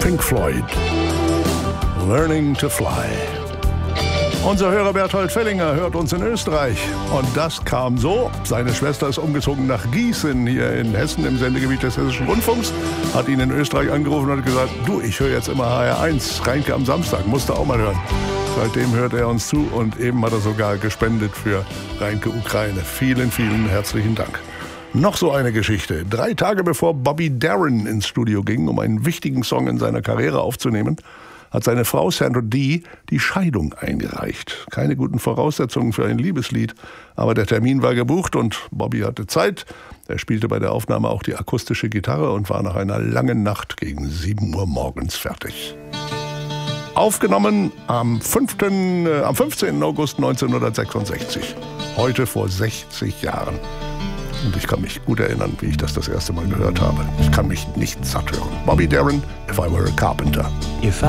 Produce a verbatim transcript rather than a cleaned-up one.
Pink Floyd. Learning to Fly. Unser Hörer Berthold Fellinger hört uns in Österreich. Und das kam so. Seine Schwester ist umgezogen nach Gießen, hier in Hessen, im Sendegebiet des Hessischen Rundfunks. Hat ihn in Österreich angerufen und hat gesagt, du, ich höre jetzt immer H R eins, Reinke am Samstag, musst du auch mal hören. Seitdem hört er uns zu und eben hat er sogar gespendet für Reinke Ukraine. Vielen, vielen herzlichen Dank. Noch so eine Geschichte. Drei Tage bevor Bobby Darin ins Studio ging, um einen wichtigen Song in seiner Karriere aufzunehmen, hat seine Frau Sandra Dee die Scheidung eingereicht. Keine guten Voraussetzungen für ein Liebeslied, aber der Termin war gebucht und Bobby hatte Zeit. Er spielte bei der Aufnahme auch die akustische Gitarre und war nach einer langen Nacht gegen sieben Uhr morgens fertig. Aufgenommen am, fünften, äh, am fünfzehnten August neunzehnhundertsechsundsechzig. Heute vor sechzig Jahren. Und ich kann mich gut erinnern, wie ich das das erste Mal gehört habe. Ich kann mich nicht satt hören. Bobby Darin, If I Were a Carpenter. If